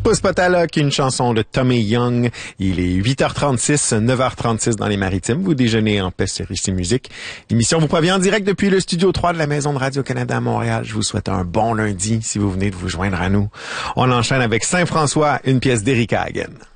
Pousse Potaloc, une chanson de Tommy Young. Il est 8h36, 9h36 dans les Maritimes. Vous déjeunez en paix sur Ici Musique. L'émission vous provient en direct depuis le studio 3 de la Maison de Radio-Canada à Montréal. Je vous souhaite un bon lundi si vous venez de vous joindre à nous. On enchaîne avec Saint-François, une pièce d'Eric Hagen.